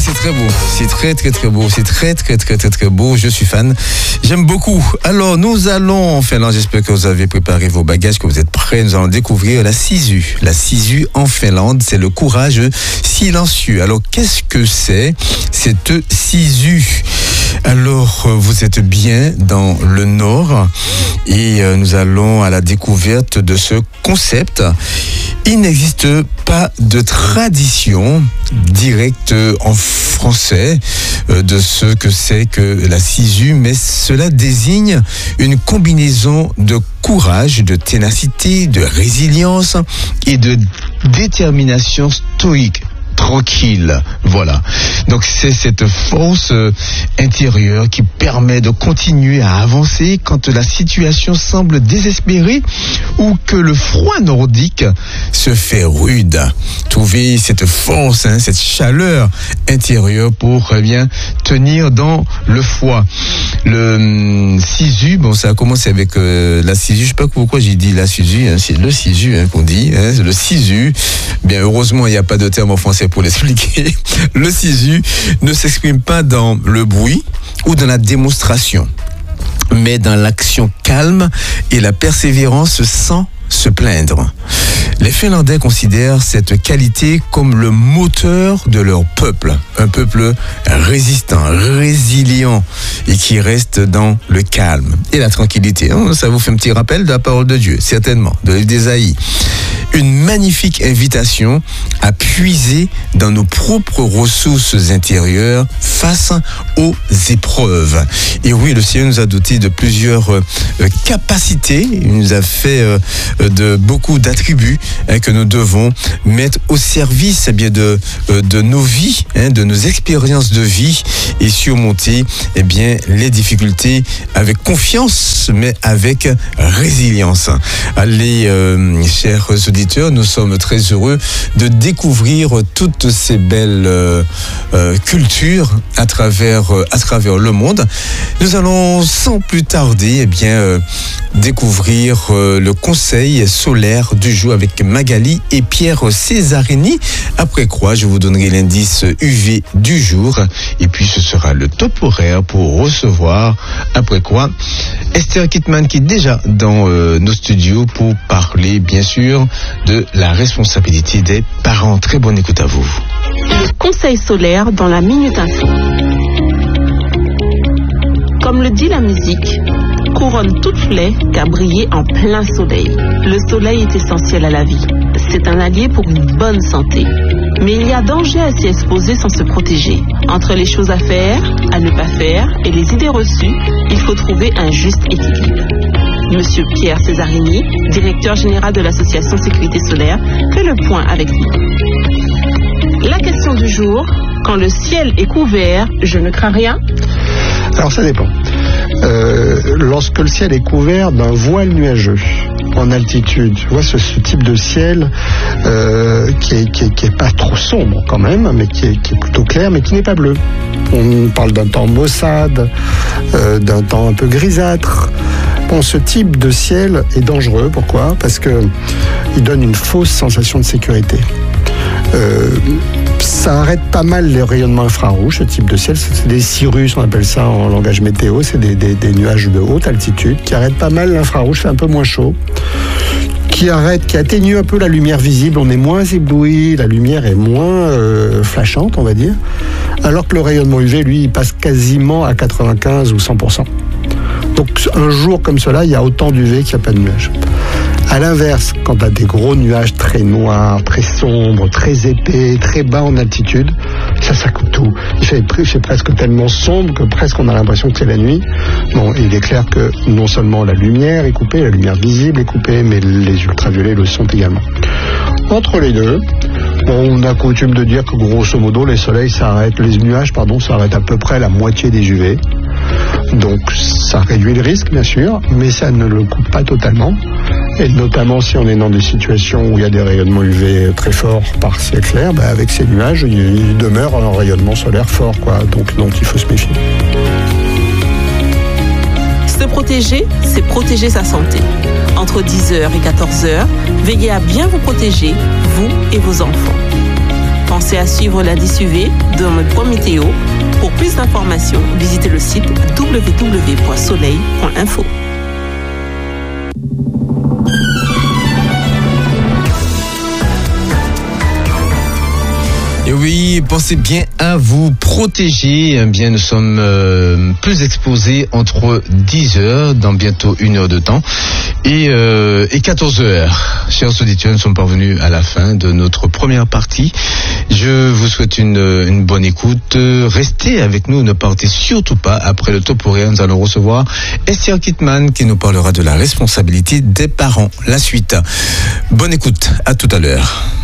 c'est très beau. C'est très, très, très beau. C'est très, très, très, très, très beau. Je suis fan. J'aime beaucoup. Alors, nous allons en Finlande. J'espère que vous avez préparé vos bagages, que vous êtes prêts. Nous allons découvrir la sisu. La sisu en Finlande, c'est le courage silencieux. Alors, qu'est-ce que c'est, cette sisu? Alors, vous êtes bien dans le Nord et nous allons à la découverte de ce concept. Il n'existe pas de tradition directe en français de ce que c'est que la sisu, mais cela désigne une combinaison de courage, de ténacité, de résilience et de détermination stoïque. Tranquille, voilà. Donc c'est cette force intérieure qui permet de continuer à avancer quand la situation semble désespérée ou que le froid nordique se fait rude. Trouver cette force, cette chaleur intérieure pour bien tenir dans le froid. Le sisu, bon, ça a commencé avec la sisu. Je sais pas pourquoi j'ai dit la sisu. C'est le sisu qu'on dit. Le sisu. Bien, heureusement, il n'y a pas de terme en français pour l'expliquer. Le sisu ne s'exprime pas dans le bruit ou dans la démonstration, mais dans l'action calme et la persévérance sans se plaindre. Les Finlandais considèrent cette qualité comme le moteur de leur peuple, un peuple résistant, résilient et qui reste dans le calme et la tranquillité. Ça vous fait un petit rappel de la parole de Dieu, certainement, de l'Évangile d'Ésaïe. Une magnifique invitation à puiser dans nos propres ressources intérieures face aux épreuves. Et oui, le Seigneur nous a dotés de plusieurs capacités. Il nous a fait de beaucoup d'attributs que nous devons mettre au service de nos vies, de nos expériences de vie et surmonter les difficultés avec confiance, mais avec résilience. Allez, chers auditeurs, nous sommes très heureux de découvrir toutes ces belles cultures à travers le monde. Nous allons sans plus tarder découvrir le conseil solaire du jour avec Magali et Pierre Césarini. Après quoi, je vous donnerai l'indice UV du jour et puis ce sera le top horaire pour recevoir, après quoi, Esther Kittman qui est déjà dans nos studios pour parler bien sûr de la responsabilité des parents. Très bonne écoute à vous. Le conseil solaire dans la Minute Info. Comme le dit la musique, couronne toute flèche qu'à briller en plein soleil. Le soleil est essentiel à la vie. C'est un allié pour une bonne santé. Mais il y a danger à s'y exposer sans se protéger. Entre les choses à faire, à ne pas faire et les idées reçues, il faut trouver un juste équilibre. Monsieur Pierre Césarini, directeur général de l'association Sécurité Solaire, fait le point avec nous. La question du jour, quand le ciel est couvert, je ne crains rien? Alors ça dépend. Lorsque le ciel est couvert d'un voile nuageux en altitude, tu vois ce type de ciel qui est pas trop sombre quand même, mais qui est plutôt clair, mais qui n'est pas bleu. On parle d'un temps maussade, d'un temps un peu grisâtre. Bon, ce type de ciel est dangereux. Pourquoi ? Parce que il donne une fausse sensation de sécurité. Ça arrête pas mal les rayonnements infrarouges, ce type de ciel. C'est des cirrus, on appelle ça en langage météo. C'est des nuages de haute altitude qui arrêtent pas mal l'infrarouge, fait un peu moins chaud. Qui atténue un peu la lumière visible. On est moins ébloui, la lumière est moins flashante, on va dire. Alors que le rayonnement UV, lui, il passe quasiment à 95 ou 100%. Donc un jour comme cela, il y a autant d'UV qu'il n'y a pas de nuages. À l'inverse, quand tu as des gros nuages très noirs, très sombres, très épais, très bas en altitude, ça coupe tout. Il fait presque tellement sombre que presque on a l'impression que c'est la nuit. Bon, il est clair que non seulement la lumière est coupée, la lumière visible est coupée, mais les ultraviolets le sont également. Entre les deux, on a coutume de dire que grosso modo, les nuages s'arrêtent à peu près la moitié des UV. Donc ça réduit le risque bien sûr, mais ça ne le coupe pas totalement. Et notamment si on est dans des situations où il y a des rayonnements UV très forts par ciel clair, avec ces nuages, il demeure un rayonnement solaire fort, quoi. Donc il faut se méfier. Se protéger, c'est protéger sa santé. Entre 10h et 14h, veillez à bien vous protéger, vous et vos enfants. Pensez à suivre l'indice UV de notre Prométéo. Pour plus d'informations, visitez le site www.soleil.info. Et oui, pensez bien à vous protéger. Eh bien, nous sommes plus exposés entre 10 heures, dans bientôt 1 heure de temps, et 14 heures. Chers auditeurs, nous sommes parvenus à la fin de notre première partie. Je vous souhaite une bonne écoute. Restez avec nous, ne partez surtout pas. Après le top horaire, nous allons recevoir Esther Kittman qui nous parlera de la responsabilité des parents. La suite. Bonne écoute, à tout à l'heure.